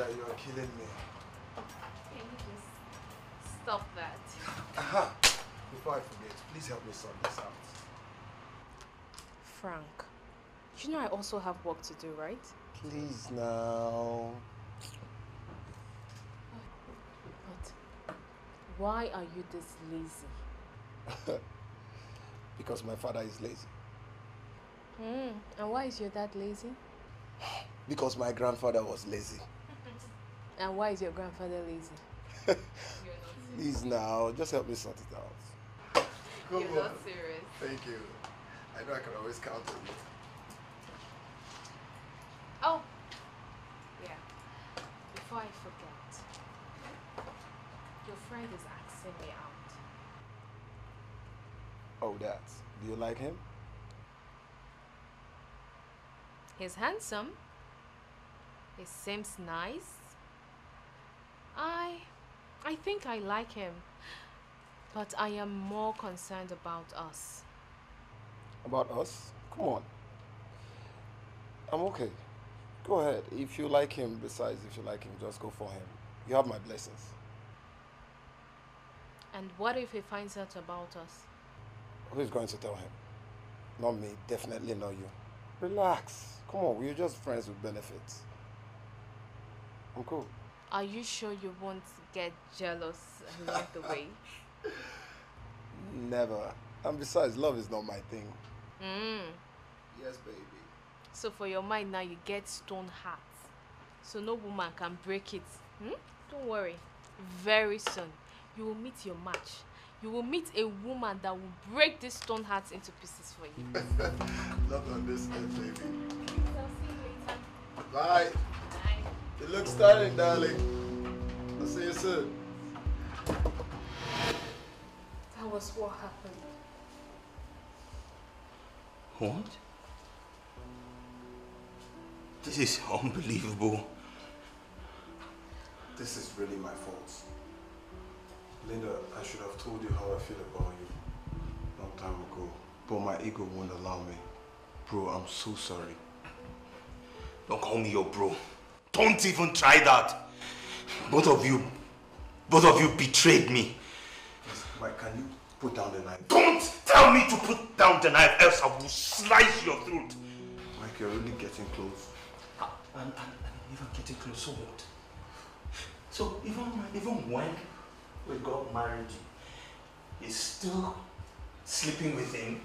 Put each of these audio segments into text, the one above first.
you're killing me. Can you just stop that? Aha! Before I forget, please help me sort this out. Frank, you know I also have work to do, right? Please now. But why are you this lazy? Because my father is lazy. And why is your dad lazy? Because my grandfather was lazy. And why is your grandfather lazy? Please now, just help me sort it out. You're not serious. Thank you. I know I can always count on you. Oh, yeah. Before I forget, your friend is asking me out. Oh, that. Do you like him? He's handsome. He seems nice. I think I like him. But I am more concerned about us. About us? Come on. I'm okay. Go ahead. If you like him, besides if you like him, just go for him. You have my blessings. And what if he finds out about us? Who is going to tell him? Not me. Definitely not you. Relax. Come on. We're just friends with benefits. I'm cool. Are you sure you won't get jealous along the way? Never. And besides, love is not my thing. Yes, baby. So for your mind now, you get stone heart. So no woman can break it. Don't worry. Very soon, you will meet your match. You will meet a woman that will break this stone heart into pieces for you. Love on this end, baby. I'll see you later. Bye. Bye. It looks stunning, darling. I'll see you soon. That was what happened. What? This is unbelievable. This is really my fault. Linda, I should have told you how I feel about you long time ago. But my ego won't allow me. Bro, I'm so sorry. Don't call me your bro. Don't even try that. Both of you betrayed me. Mike, can you put down the knife? Don't tell me to put down the knife, else I will slice your throat. Mike, you're really getting close. And even getting close, so what? So even when we got married, you're still sleeping with him?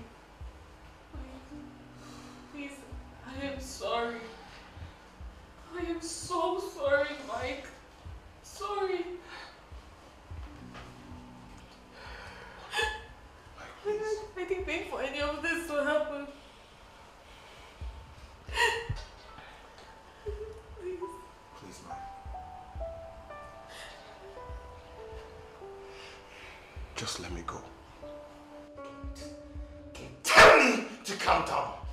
Please, I am sorry. I am so sorry, Mike. Sorry. I didn't think for any of this to happen. Please. Please, Mike. Just let me go. Tell me to calm down.